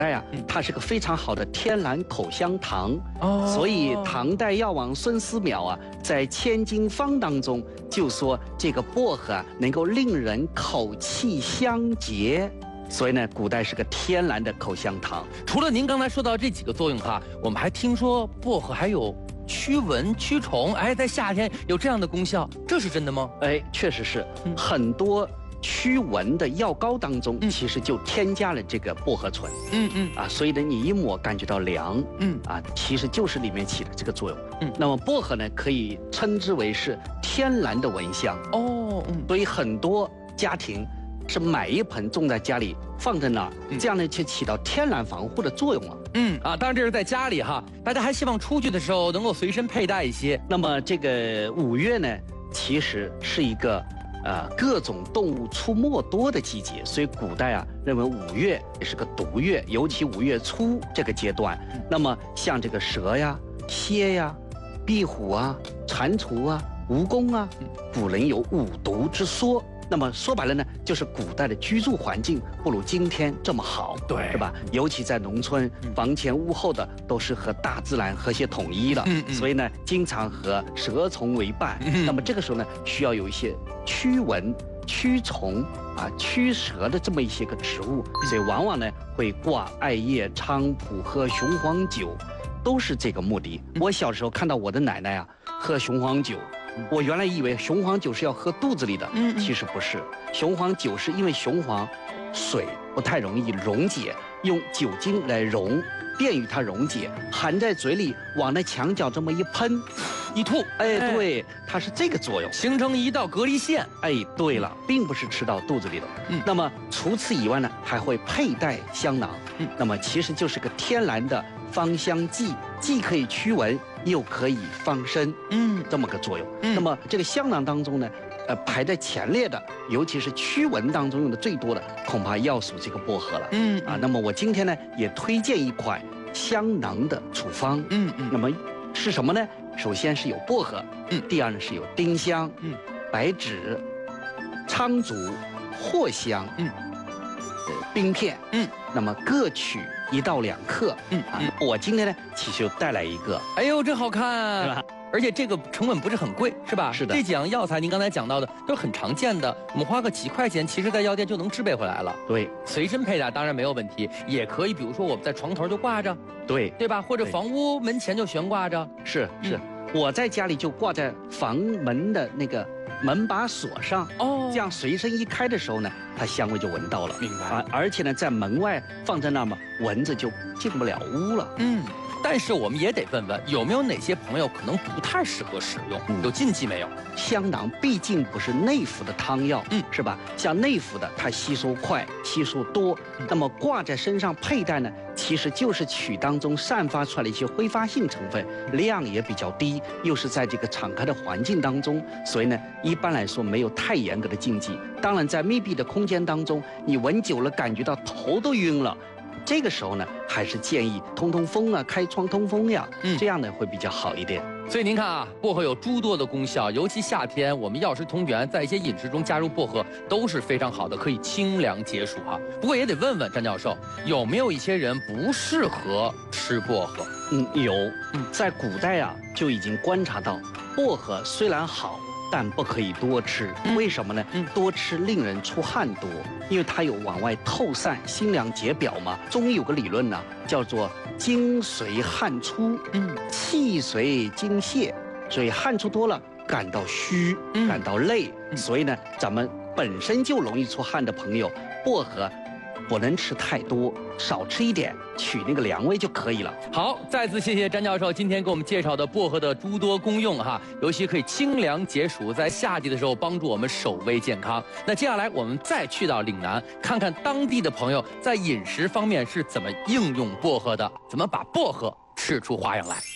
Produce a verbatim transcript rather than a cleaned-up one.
代啊，它是个非常好的天然口香糖。 哦， 所以唐代药王孙思邈啊，在《千金方》当中就说这个薄荷啊，能够令人口气香洁。所以呢，古代是个天然的口香糖。 除了您刚才说到这几个作用哈，我们还听说薄荷还有驱蚊驱虫，哎，在夏天有这样的功效，这是真的吗？ 哎，确实是， 嗯、 很多驱蚊的药膏当中，其实就添加了这个薄荷醇。 嗯嗯啊，所以呢，你一抹感觉到凉。 嗯啊，其实就是里面起的这个作用。 嗯， 那么薄荷呢，可以称之为是天然的蚊香。 哦，嗯， 所以很多家庭是买一盆种在家里放在那儿， 嗯、 这样呢就起到天然防护的作用了。 嗯啊，当然这是在家里哈，大家还希望出去的时候能够随身佩戴一些。 那么这个五月呢，其实是一个呃各种动物出没多的季节，所以古代啊认为五月也是个毒月，尤其五月初这个阶段， 嗯、 那么像这个蛇呀、蝎呀、壁虎啊、蟾蜍啊、蜈蚣啊，古人有五毒之说。那么说白了呢，就是古代的居住环境不如今天这么好， 对， 是吧？尤其在农村，房前屋后的都是和大自然和谐统一的， 嗯嗯、 所以呢，经常和蛇虫为伴。嗯、那么这个时候呢，需要有一些驱蚊、驱虫啊、驱蛇的这么一些个植物，所以往往呢会挂艾叶、菖蒲、喝雄黄酒，都是这个目的。我小时候看到我的奶奶啊喝雄黄酒。我原来以为雄黄酒是要喝肚子里的，嗯，其实不是。雄黄酒是因为雄黄水不太容易溶解，用酒精来溶，便于它溶解，含在嘴里，往那墙角这么一喷， 一吐， 哎，对，它是这个作用， 形成一道隔离线。 哎，对了，并不是吃到肚子里的。嗯，那么除此以外呢，还会佩戴香囊。嗯，那么其实就是个天然的芳香剂，既可以驱蚊，又可以防身，嗯，这么个作用。嗯，那么这个香囊当中呢，呃，排在前列的，尤其是驱蚊当中用的最多的，恐怕要数这个薄荷了。嗯啊，那么我今天呢，也推荐一款香囊的处方。嗯嗯，那么是什么呢？首先是有薄荷，嗯，第二呢是有丁香，嗯，白芷、苍术、藿香，嗯，呃，冰片，嗯，那么各取一到两克，嗯啊，我今天呢其实就带来一个， 哎呦，真好看，是吧？而且这个成本不是很贵，是吧？ 是的， 这几样药材您刚才讲到的都是很常见的，我们花个几块钱，其实在药店就能制备回来了。 对， 随身佩戴当然没有问题，也可以，比如说我们在床头就挂着， 对对吧？或者房屋门前就悬挂着。 是是，嗯、我在家里就挂在房门的那个门把锁上，哦，这样随身一开的时候呢，它香味就闻到了。 明白啊，而且呢，在门外放在那么，蚊子就进不了屋了。嗯。 但是我们也得问问，有没有哪些朋友可能不太适合使用？嗯、有禁忌没有？ 香囊毕竟不是内服的汤药，嗯，是吧？像内服的，它吸收快，吸收多。嗯、那么挂在身上佩戴呢，其实就是取当中散发出来的一些挥发性成分，量也比较低，又是在这个敞开的环境当中，所以呢，一般来说没有太严格的禁忌。当然，在密闭的空间当中，你闻久了感觉到头都晕了。这个时候呢，还是建议通通风啊，开窗通风呀，嗯，这样呢会比较好一点。 所以您看啊，薄荷有诸多的功效，尤其夏天，我们药食同源，在一些饮食中加入薄荷都是非常好的，可以清凉解暑哈。不过也得问问张教授，有没有一些人不适合吃薄荷？ 嗯，有，嗯，在古代啊就已经观察到，薄荷虽然好，但不可以多吃，为什么呢？嗯，多吃令人出汗多，因为它有往外透散、辛凉解表嘛。中医有个理论呢，叫做精随汗出，嗯，气随精泄，所以汗出多了，感到虚，感到累，嗯、所以呢，咱们本身就容易出汗的朋友，薄荷不能吃太多，少吃一点，取那个凉味就可以了。 好，再次谢谢张教授今天给我们介绍的薄荷的诸多功用哈，尤其可以清凉解暑，在夏季的时候帮助我们守卫健康。那接下来我们再去到岭南，看看当地的朋友在饮食方面是怎么应用薄荷的，怎么把薄荷吃出花样来。